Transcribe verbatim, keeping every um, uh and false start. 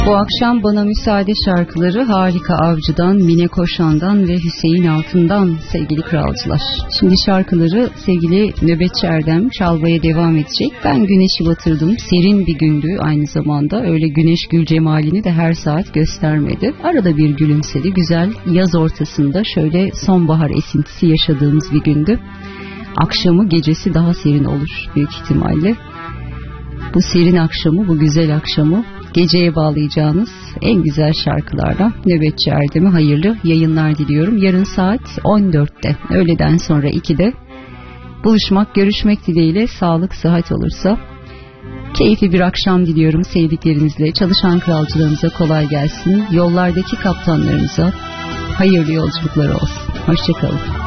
Bu akşam Bana Müsaade şarkıları Harika Avcı'dan, Mine Koşan'dan ve Hüseyin Altın'dan sevgili kralcılar. Şimdi şarkıları sevgili Nöbetçi Erdem çalmaya devam edecek. Ben güneşi batırdım. Serin bir gündü aynı zamanda. Öyle güneş gül cemalini de her saat göstermedi. Arada bir gülümsedi. Güzel yaz ortasında şöyle sonbahar esintisi yaşadığımız bir gündü. Akşamı gecesi daha serin olur büyük ihtimalle. Bu serin akşamı, bu güzel akşamı geceye bağlayacağınız en güzel şarkılardan Nöbetçi Erdem'e hayırlı yayınlar diliyorum. Yarın saat on dörtte, öğleden sonra ikide buluşmak, görüşmek dileğiyle, sağlık, sıhhat olursa. Keyifli bir akşam diliyorum sevdiklerinizle. Çalışan kralcılarımıza kolay gelsin. Yollardaki kaptanlarımıza hayırlı yolculuklar olsun. Hoşçakalın.